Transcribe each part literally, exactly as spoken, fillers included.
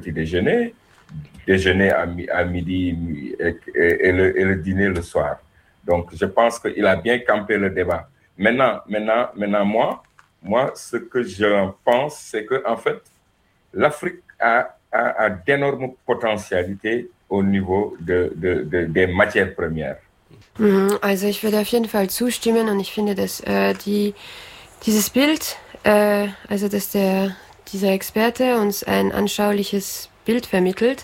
petit déjeuner, déjeuner à, à midi et, et, et, le, et le dîner le soir. Donc, je pense qu'il a bien campé le débat. Maintenant, maintenant, maintenant moi, moi, ce que je pense, c'est qu'en fait, l'Afrique a, a, a d'énormes potentialités au niveau de, de, de, des matières premières. Also ich würde auf jeden Fall zustimmen und ich finde, dass äh, die, dieses Bild, äh, also dass der, dieser Experte uns ein anschauliches Bild vermittelt.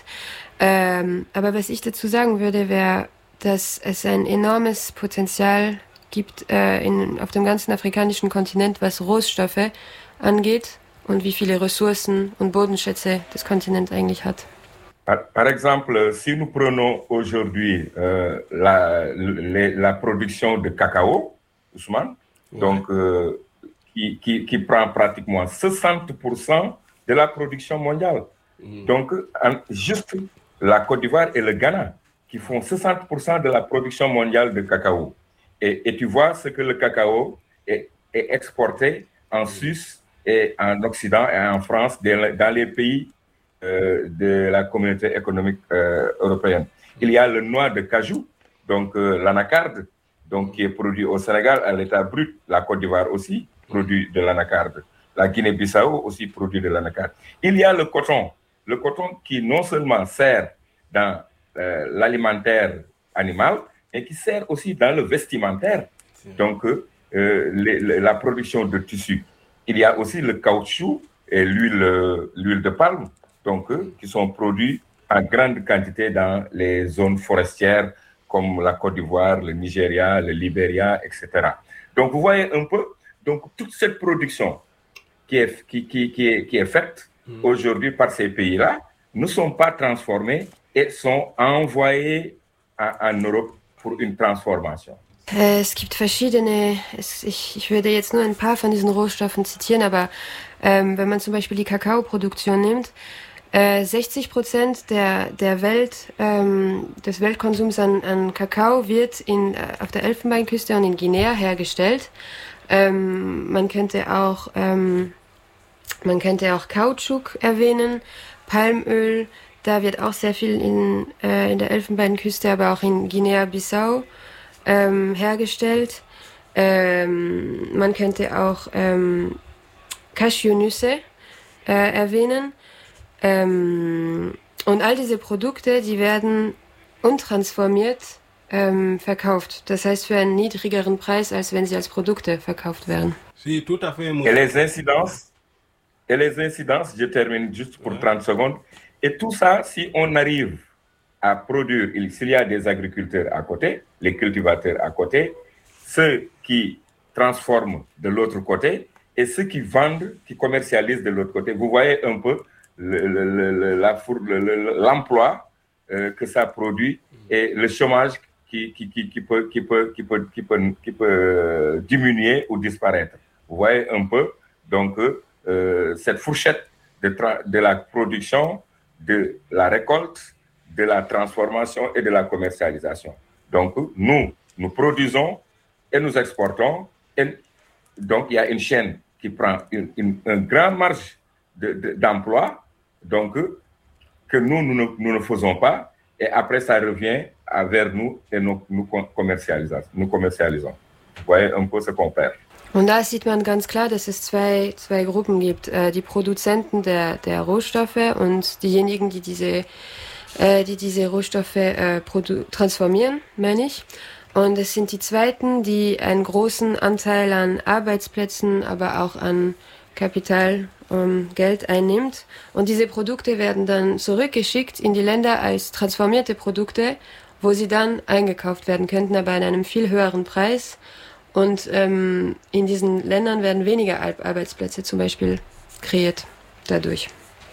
Ähm, aber was ich dazu sagen würde, wäre, dass es ein enormes Potenzial gibt äh, in, auf dem ganzen afrikanischen Kontinent, was Rohstoffe angeht und wie viele Ressourcen und Bodenschätze das Kontinent eigentlich hat. Par, par exemple, si nous prenons aujourd'hui euh, la, la, la production de cacao, Ousmane, ouais. donc euh, qui, qui, qui prend pratiquement soixante pour cent de la production mondiale. Mmh. Donc, en, juste la Côte d'Ivoire et le Ghana qui font soixante pour cent de la production mondiale de cacao. Et, et tu vois ce que le cacao est, est exporté en Suisse et en Occident et en France, dans les pays euh, de la communauté économique euh, européenne. Il y a le noix de cajou, donc euh, l'anacarde, donc, qui est produit au Sénégal à l'état brut. La Côte d'Ivoire aussi produit de l'anacarde. La Guinée-Bissau aussi produit de l'anacarde. Il y a le coton, le coton qui non seulement sert dans euh, l'alimentaire animal, mais qui sert aussi dans le vestimentaire. Donc, euh, les, les, la production de tissus. Il y a aussi le caoutchouc et l'huile, l'huile de palme, donc, euh, qui sont produits en grande quantité dans les zones forestières comme la Côte d'Ivoire, le Nigeria, le Libéria, et cetera. Donc, vous voyez un peu, donc, toute cette production qui est, qui, qui, qui est, qui est faite mmh. aujourd'hui par ces pays-là ne sont pas transformées et sont envoyées à, en Europe pour une transformation. Es gibt verschiedene, es, ich, ich würde jetzt nur ein paar von diesen Rohstoffen zitieren, aber ähm, wenn man zum Beispiel die Kakaoproduktion nimmt, äh, sechzig Prozent der, der Welt, ähm, des Weltkonsums an, an Kakao wird in, äh, auf der Elfenbeinküste und in Guinea hergestellt. Ähm, man könnte auch, ähm, man könnte auch Kautschuk erwähnen, Palmöl, da wird auch sehr viel in, äh, in der Elfenbeinküste, aber auch in Guinea-Bissau ähm, hergestellt. Ähm, man könnte auch ähm, Cashewnüsse äh, erwähnen. Ähm, und all diese Produkte, die werden untransformiert ähm, verkauft. Das heißt für einen niedrigeren Preis, als wenn sie als Produkte verkauft werden. Si, tout à fait. Et les incidences, et les incidences, je termine juste pour ouais. trente secondes. Et tout ça, si on arrive à produire, s'il y a des agriculteurs à côté, les cultivateurs à côté, ceux qui transforment de l'autre côté et ceux qui vendent, qui commercialisent de l'autre côté. Vous voyez un peu le, le, le, la, le, l'emploi euh, que ça produit et le chômage qui, qui, qui, qui, peut, qui, peut, qui, peut, qui, peut, qui peut diminuer ou disparaître. Vous voyez un peu, donc, euh, cette fourchette de, tra- de la production, de la récolte, de la transformation et de la commercialisation. Donc, nous, nous produisons et nous exportons. Et donc, il y a une chaîne qui prend une, une, une grande marge de, de, d'emploi, donc, que nous, nous ne, nous ne faisons pas. Et après, ça revient vers nous et nous, nous, commercialisons, nous commercialisons. Vous voyez un peu ce qu'on perd. Und da sieht man ganz klar, dass es zwei, zwei Gruppen gibt. Äh, die Produzenten der, der Rohstoffe und diejenigen, die diese, äh, die diese Rohstoffe äh, produ- transformieren, meine ich. Und es sind die Zweiten, die einen großen Anteil an Arbeitsplätzen, aber auch an Kapital, um, Geld einnimmt. Und diese Produkte werden dann zurückgeschickt in die Länder als transformierte Produkte, wo sie dann eingekauft werden könnten, aber in einem viel höheren Preis. Und ähm, in diesen Ländern werden weniger Arbeitsplätze zum Beispiel kreiert dadurch.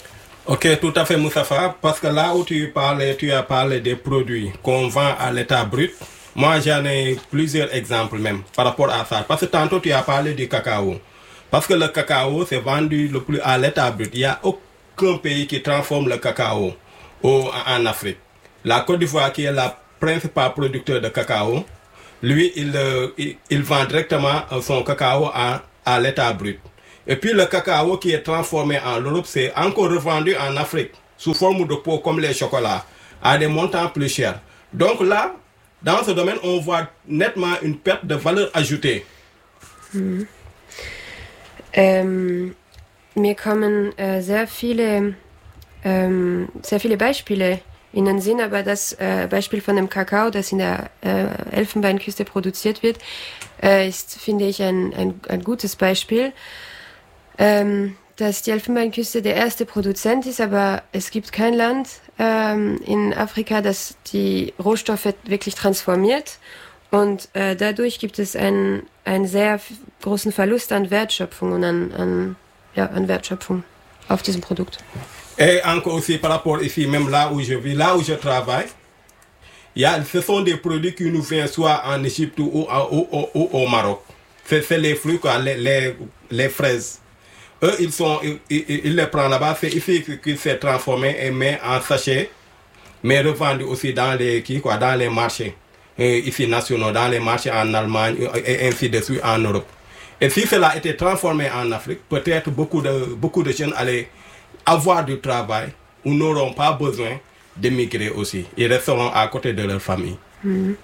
Ok, tout à fait, Moustapha, parce que là où tu parlais, tu as parlé des produits qu'on vend à l'état brut. Moi, j'en ai plusieurs exemples même par rapport à ça. Parce que tantôt, tu as parlé du cacao. Parce que le cacao, c'est vendu le plus à l'état brut. Il n'y a aucun pays qui transforme le cacao au, en Afrique. La Côte d'Ivoire, qui est la principale producteur de cacao, lui, il, il, il vend directement son cacao à, à l'état brut. Et puis le cacao qui est transformé en Europe, c'est encore revendu en Afrique. sous forme de pots comme les chocolats à des montants plus chers. Donc là, dans ce domaine, on voit nettement une perte de valeur ajoutée. Mhm. Ähm, mir kommen äh, sehr viele, ähm, sehr viele Beispiele in den Sinn, aber das äh, Beispiel von dem Kakao, das in der äh, Elfenbeinküste produziert wird, äh, ist, finde ich, ein, ein, ein gutes Beispiel. Ähm, dass die Elfenbeinküste der erste Produzent ist, aber es gibt kein Land ähm, in Afrika, das die Rohstoffe wirklich transformiert. Und äh, dadurch gibt es einen, einen sehr großen Verlust an Wertschöpfung und an, an, ja, an Wertschöpfung auf diesem Produkt. Et encore aussi par rapport ici, même là où je vis, là où je travaille, il y a, ce sont des produits qui nous viennent soit en Égypte ou, ou, ou, ou au Maroc. C'est, c'est les fruits, quoi, les, les, les fraises. Eux, ils, sont, ils, ils, ils les prennent là-bas, c'est ici qu'ils s'est transformé et mis en sachet, mais revendu aussi dans les, qui, quoi, dans les marchés, et ici nationaux, dans les marchés en Allemagne et ainsi de suite en Europe. Et si cela a été transformé en Afrique, peut-être beaucoup de, beaucoup de jeunes allaient avoir du travail ou n'auront pas besoin d'émigrer aussi. Ils resteront à côté de leur famille. Mhm.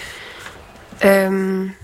Ähm,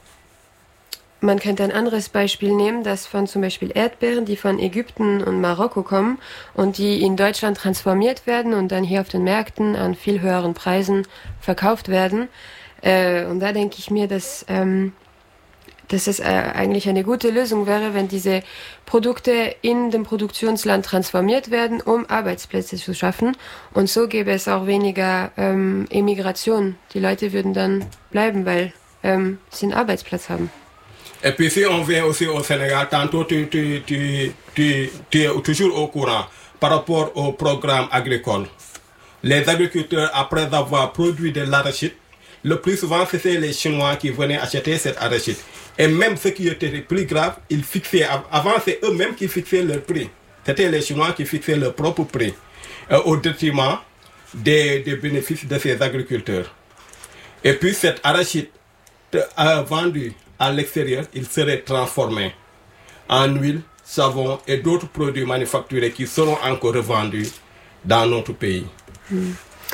man könnte ein anderes Beispiel nehmen, das von zum Beispiel Erdbeeren, die von Ägypten und Marokko kommen und die in Deutschland transformiert werden und dann hier auf den Märkten an viel höheren Preisen verkauft werden. Äh, und da denke ich mir, dass, ähm, dass es äh, eigentlich eine gute Lösung wäre, wenn diese Produkte in dem Produktionsland transformiert werden, um Arbeitsplätze zu schaffen. Und so gäbe es auch weniger ähm, Emigration. Die Leute würden dann bleiben, weil ähm, sie einen Arbeitsplatz haben. Et puis si on vient aussi au Sénégal, tantôt tu, tu, tu, tu, tu es toujours au courant par rapport au programme agricole. Les agriculteurs, après avoir produit de l'arachide, le plus souvent c'était les Chinois qui venaient acheter cet arachide. Et même ce qui était plus grave, ils fixaient, avant c'est eux-mêmes qui fixaient leur prix. C'était les Chinois qui fixaient leur propre prix, euh, au détriment des, des bénéfices de ces agriculteurs. Et puis cet arachide euh, vendu à l'extérieur, il serait transformé en huile, savon et d'autres produits manufacturés qui seront encore revendus dans notre pays. Hm.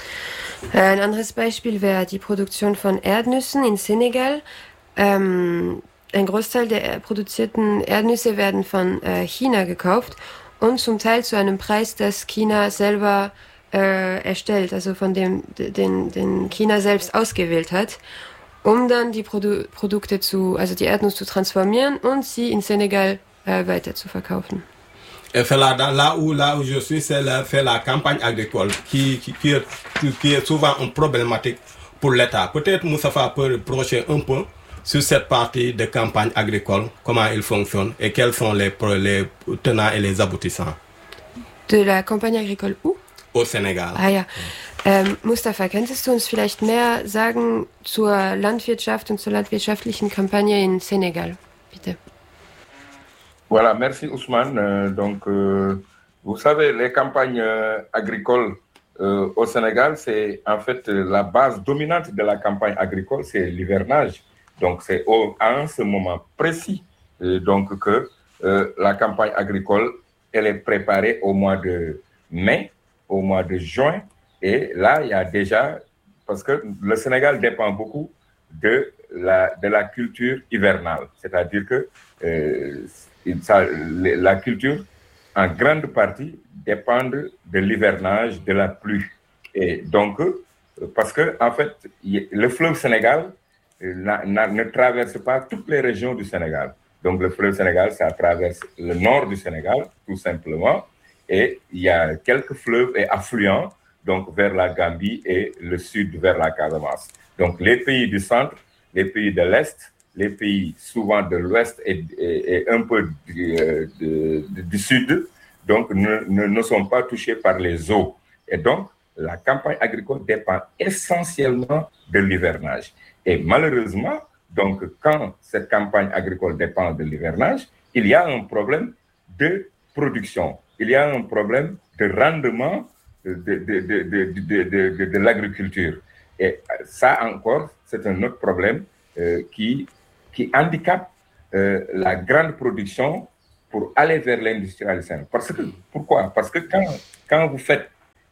Ein anderes Beispiel wäre die Produktion von Erdnüssen in Senegal. Ähm, ein Großteil der produzierten Erdnüsse werden von äh, China gekauft und zum Teil zu einem Preis, das China selber äh, erstellt, also von dem den, den China selbst ausgewählt hat, um dann die Produ- Produkte zu, also die Erdnuss zu transformieren und sie in Senegal äh, weiter zu verkaufen. Et c'est là, dans, là, où, là où je suis, c'est la, c'est la campagne agricole qui, qui, qui, est, qui est souvent une problématique pour l'État. Peut-être Moustapha peut reprocher un peu sur cette partie de campagne agricole, comment il fonctionne et quels sont les, les tenants et les aboutissants. De la campagne agricole où? Au Sénégal. Ah ja. Ähm, Mustafa, könntest du uns vielleicht mehr sagen zur Landwirtschaft und zur landwirtschaftlichen Kampagne in Senegal? Bitte. Voilà, merci Ousmane. Euh, donc, euh, vous savez, les campagnes euh, agricoles euh, au Sénégal, c'est en fait euh, la base dominante de la campagne agricole, c'est l'hivernage. Donc, c'est au, à ce moment précis euh, donc, que euh, la campagne agricole, elle est préparée au mois de mai, au mois de juin. Et là, il y a déjà, parce que le Sénégal dépend beaucoup de la, de la culture hivernale. C'est-à-dire que euh, ça, la culture, en grande partie, dépend de l'hivernage, de la pluie. Et donc, parce que, en fait, le fleuve Sénégal na, na, ne traverse pas toutes les régions du Sénégal. Donc, le fleuve Sénégal, ça traverse le nord du Sénégal, tout simplement. Et il y a quelques fleuves et affluents, donc vers la Gambie et le sud vers la Casamance. Donc, les pays du centre, les pays de l'Est, les pays souvent de l'Ouest et, et, et un peu du, de, de, du Sud, donc ne, ne, ne sont pas touchés par les eaux. Et donc, la campagne agricole dépend essentiellement de l'hivernage. Et malheureusement, donc, quand cette campagne agricole dépend de l'hivernage, il y a un problème de production. Il y a un problème de rendement de, de, de, de, de, de, de, de l'agriculture. Et ça encore, c'est un autre problème euh, qui, qui handicape euh, la grande production pour aller vers l'industrialisation. Parce que, pourquoi? Parce que quand, quand vous faites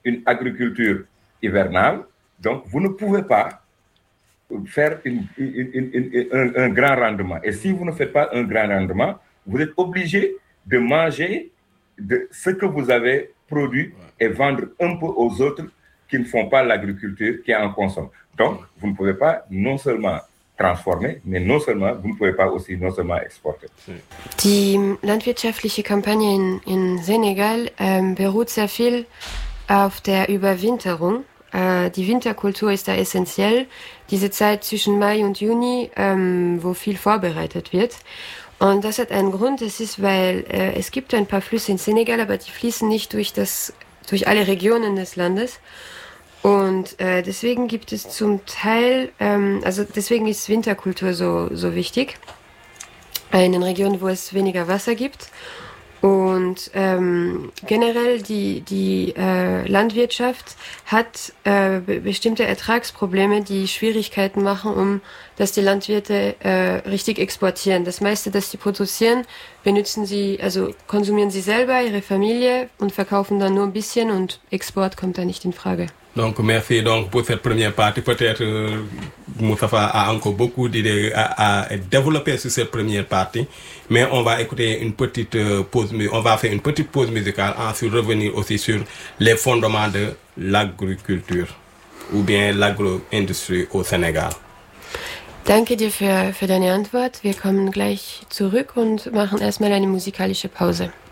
une agriculture hivernale, donc vous ne pouvez pas faire une, une, une, une, un, un grand rendement. Et si vous ne faites pas un grand rendement, vous êtes obligé de manger de ce que vous avez produit et vendre un peu aux autres qui ne font pas l'agriculture, qui en consomment. Donc, vous ne pouvez pas non seulement transformer, mais non seulement, vous ne pouvez pas aussi non seulement exporter. Die landwirtschaftliche Kampagne in, in Senegal ähm, beruht sehr viel auf der Überwinterung. Äh, die Winterkultur ist da essentiell. Diese Zeit zwischen Mai und Juni, ähm, wo viel vorbereitet wird. Und das hat einen Grund, das ist, weil äh, es gibt ein paar Flüsse in Senegal, aber die fließen nicht durch, das, durch alle Regionen des Landes. Und äh, deswegen gibt es zum Teil, ähm, also deswegen ist Winterkultur so, so wichtig, in den Regionen, wo es weniger Wasser gibt. Und ähm, generell die, die äh, Landwirtschaft hat äh, be- bestimmte Ertragsprobleme, die Schwierigkeiten machen, um dass die Landwirte äh, richtig exportieren. Das meiste, das sie produzieren, benutzen sie, also konsumieren sie selber, ihre Familie und verkaufen dann nur ein bisschen und Export kommt da nicht in Frage. Donc, merci donc pour cette première partie. Peut-être euh, Moustapha a encore beaucoup d'idées à, à développer sur cette première partie. Mais on va écouter une petite euh, pause, on va faire une petite pause musicale, ensuite revenir aussi sur les fondements de l'agriculture ou bien l'agro-industrie au Sénégal. Danke dir für, für deine Antwort. Wir kommen gleich zurück und machen erstmal eine musikalische Pause.